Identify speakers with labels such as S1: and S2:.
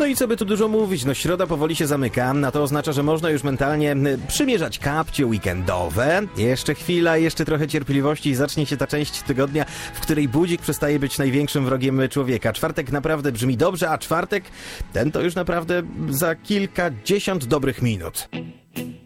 S1: i co by tu dużo mówić, środa powoli się zamyka, a to oznacza, że można już mentalnie przymierzać kapcie weekendowe. Jeszcze chwila, jeszcze trochę cierpliwości i zacznie się ta część tygodnia, w której budzik przestaje być największym wrogiem człowieka. Czwartek naprawdę brzmi dobrze, a czwartek ten to już naprawdę za kilkadziesiąt dobrych minut.